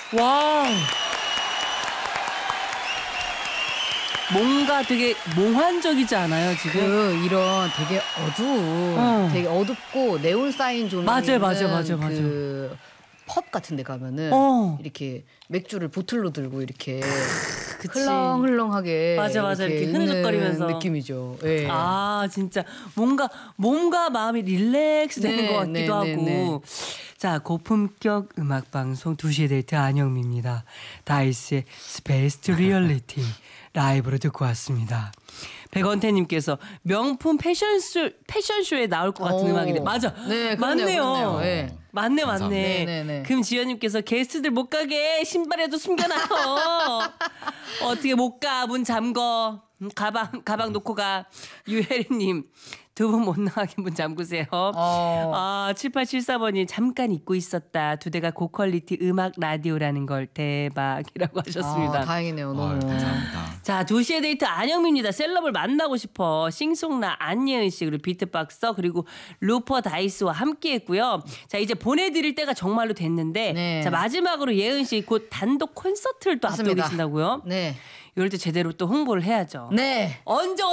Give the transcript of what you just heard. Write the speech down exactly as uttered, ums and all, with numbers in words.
와. 뭔가 되게 몽환적이지 않아요 지금? 그 이런 되게 어두운, 어. 되게 어둡고 네온 사인 조명 맞아요, 있는 맞아요, 맞아요, 맞아요. 그 펍 같은 데 가면은 어. 이렇게 맥주를 보틀로 들고 이렇게 그치. 흘렁흘렁하게 맞아, 맞아. 이렇게 있는 흐느적거리면서. 느낌이죠. 예. 아 진짜 뭔가 몸과 마음이 릴렉스 되는 네, 것 같기도 네, 하고. 네, 네. 자, 고품격 음악방송 두 시의 데이트 안영미입니다. 다이스의 스페이스 리얼리티 라이브로 듣고 왔습니다. 백원태님께서 명품 패션쇼, 패션쇼에 나올 것 같은 오. 음악인데 맞아. 네, 그렇네요, 맞네요. 그렇네요. 네. 맞네, 맞네. 감사합니다. 네, 네, 네. 금지연님께서 게스트들 못 가게 신발에도 숨겨놔요. 어떻게 못 가? 문 잠궈. 음, 가방 가방 놓고 가. 유혜리님 두 분 못 나가게 문 잠그세요. 어. 아, 칠팔칠사 번이 잠깐 잊고 있었다. 두 대가 고퀄리티 음악 라디오라는 걸 대박이라고 하셨습니다. 아, 다행이네요. 너무. 아유, 감사합니다. 자, 두시의 데이트 안영미입니다. 셀럽을 만나고 싶어. 싱송나 안예은 씨 그리고 비트박서 그리고 루퍼 다이스와 함께했고요. 자, 이제 보내드릴 때가 정말로 됐는데 네. 자, 마지막으로 예은 씨 곧 단독 콘서트를 또 앞두고 맞습니다. 계신다고요? 네. 이럴 때 제대로 또 홍보를 해야죠. 네. 언제